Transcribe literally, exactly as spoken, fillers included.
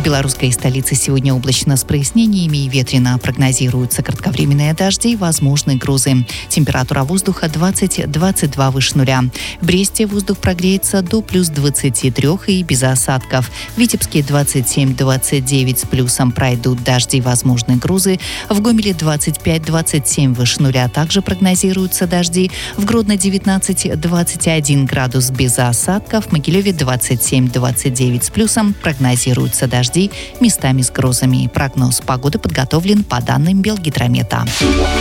В белорусской столице сегодня облачно с прояснениями и ветрено. Прогнозируются кратковременные дожди и возможные грозы. Температура воздуха двадцать - двадцать два выше нуля. В Бресте воздух прогреется до плюс двадцати трёх и без осадков. В Витебске двадцать семь - двадцать девять с плюсом, пройдут дожди и возможные грозы. В Гомеле двадцать пять - двадцать семь выше нуля. Также прогнозируются дожди. В Гродно девятнадцать - двадцать один градус без осадков. В Могилеве двадцать семь - двадцать девять с плюсом. Прогнозируются дожди, местами с грозами. Прогноз погоды подготовлен по данным Белгидромета.